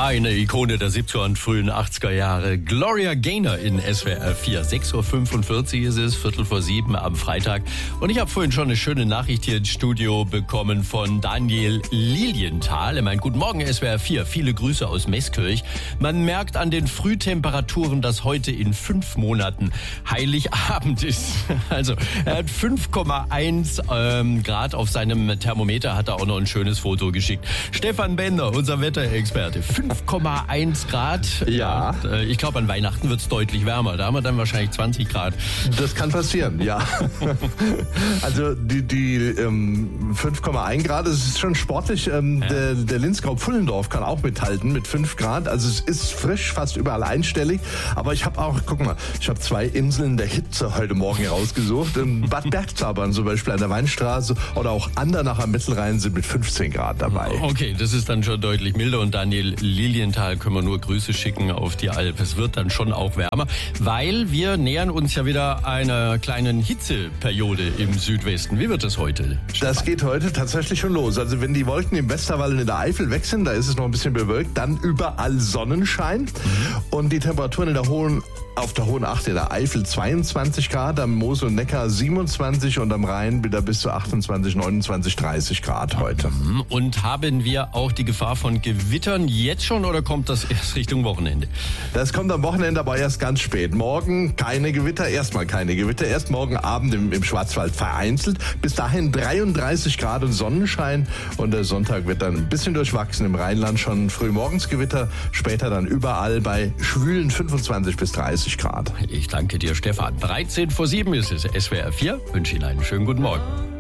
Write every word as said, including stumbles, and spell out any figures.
Eine Ikone der siebziger und frühen achtziger Jahre. Gloria Gaynor in S W R vier. sechs Uhr fünfundvierzig ist es, Viertel vor sieben am Freitag. Und ich habe vorhin schon eine schöne Nachricht hier ins Studio bekommen von Daniel Lilienthal. Er meint, guten Morgen S W R vier. Viele Grüße aus Meßkirch. Man merkt an den Frühtemperaturen, dass heute in fünf Monaten Heiligabend ist. Also er hat fünf Komma eins ähm, Grad auf seinem Thermometer, hat er auch noch ein schönes Foto geschickt. Stefan Bender, unser Wetterexperte. fünf Komma eins Grad. Ja. ja ich glaube, an Weihnachten wird es deutlich wärmer. Da haben wir dann wahrscheinlich zwanzig Grad. Das kann passieren, ja. Also die, die ähm, fünf Komma eins Grad, das ist schon sportlich. Ähm, ja. Der, der Linzgau-Pfullendorf kann auch mithalten mit fünf Grad. Also es ist frisch, fast überall einstellig. Aber ich habe auch, guck mal, ich habe zwei Inseln der Hitze heute Morgen herausgesucht. In Bad Bergzabern zum Beispiel an der Weinstraße oder auch Andernach am Mittelrhein sind mit fünfzehn Grad dabei. Okay, das ist dann schon deutlich milder. Und Daniel Lilienthal können wir nur Grüße schicken auf die Alp. Es wird dann schon auch wärmer, weil wir nähern uns ja wieder einer kleinen Hitzeperiode im Südwesten. Wie wird es heute? Das geht heute tatsächlich schon los. Also wenn die Wolken im Westerwald und in der Eifel weg sind, da ist es noch ein bisschen bewölkt, dann überall Sonnenschein. Mhm. Und die Temperaturen in der hohen auf der Hohen Acht in der Eifel zweiundzwanzig Grad, am Mosel und Neckar siebenundzwanzig und am Rhein wieder bis zu achtundzwanzig, neunundzwanzig, dreißig Grad heute. Und haben wir auch die Gefahr von Gewittern jetzt schon oder kommt das erst Richtung Wochenende? Das kommt am Wochenende aber erst ganz spät. Morgen keine Gewitter, erstmal keine Gewitter. Erst morgen Abend im, im Schwarzwald vereinzelt. Bis dahin dreiunddreißig Grad und Sonnenschein. Und der Sonntag wird dann ein bisschen durchwachsen. Im Rheinland schon früh morgens Gewitter, später dann überall bei schwülen fünfundzwanzig bis dreißig Grad. Ich danke dir, Stefan. dreizehn vor sieben ist es. S W R vier. Wünsche Ihnen einen schönen guten Morgen.